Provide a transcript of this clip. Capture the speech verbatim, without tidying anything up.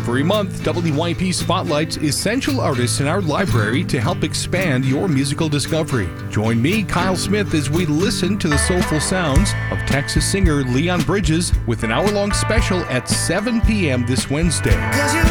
Every month, W Y P spotlights essential artists in our library to help expand your musical discovery. Join me, Kyle Smith, as we listen to the soulful sounds of Texas singer Leon Bridges with an hour-long special at seven p.m. this Wednesday.